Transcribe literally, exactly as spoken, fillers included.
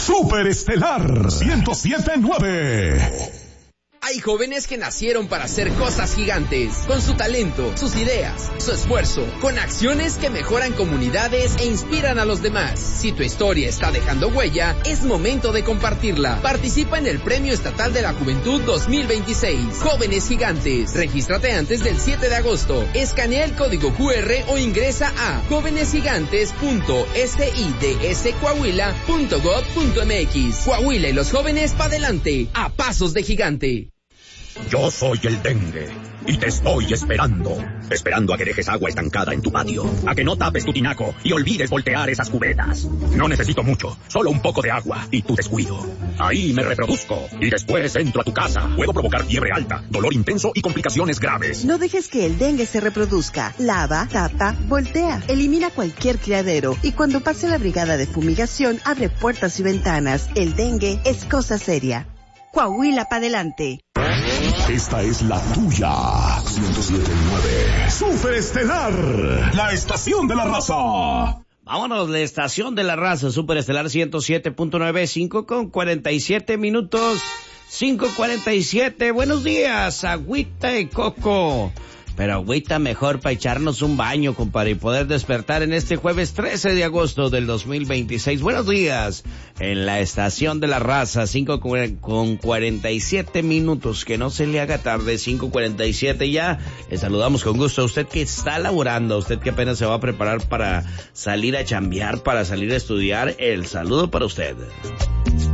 Super Estelar ciento siete punto nueve. Hay jóvenes que nacieron para hacer cosas gigantes, con su talento, sus ideas, su esfuerzo, con acciones que mejoran comunidades e inspiran a los demás. Si tu historia está dejando huella, es momento de compartirla. Participa en el Premio Estatal de la Juventud dos mil veintiséis. Jóvenes Gigantes. Regístrate antes del siete de agosto. Escanea el código cu erre o ingresa a jóvenes gigantes punto sidscoahuila punto gob punto mx. Coahuila y los jóvenes pa' adelante, a pasos de gigante. Yo soy el dengue y te estoy esperando. Esperando a que dejes agua estancada en tu patio, a que no tapes tu tinaco y olvides voltear esas cubetas. No necesito mucho, solo un poco de agua y tu descuido. Ahí me reproduzco y después entro a tu casa. Puedo provocar fiebre alta, dolor intenso y complicaciones graves. No dejes que el dengue se reproduzca. Lava, tapa, voltea. Elimina cualquier criadero y cuando pase la brigada de fumigación, abre puertas y ventanas. El dengue es cosa seria. Coahuila pa' adelante. Esta es la tuya. ciento siete punto nueve. Super Estelar, la estación de la raza. Vámonos, la estación de la raza, Super Estelar ciento siete punto nueve, cinco con cuarenta y siete minutos. cinco cuarenta y siete. Buenos días, agüita y coco. Pero agüita mejor para echarnos un baño, compadre, y poder despertar en este jueves trece de agosto del dos mil veintiséis. Buenos días, en la estación de la raza, cinco con cuarenta y siete minutos, que no se le haga tarde, cinco cuarenta y siete ya. Le saludamos con gusto a usted que está laborando, a usted que apenas se va a preparar para salir a chambear, para salir a estudiar. El saludo para usted.